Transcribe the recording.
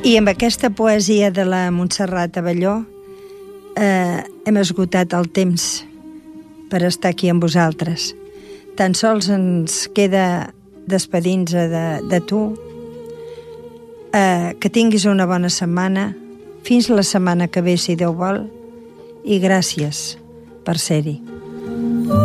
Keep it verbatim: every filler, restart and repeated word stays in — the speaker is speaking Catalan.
I amb aquesta poesia de la Montserrat Abelló eh, hem esgotat el temps per estar aquí amb vosaltres. Tan sols ens queda despedir-nos de, de tu, eh, que tinguis una bona setmana, fins la setmana que ve, si Déu vol, i gràcies per ser-hi.